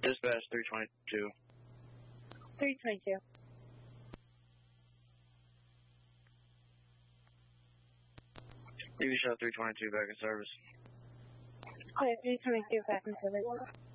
Dispatch 322. 322. Navy Shell 322 back in service. Okay, 322 back in service.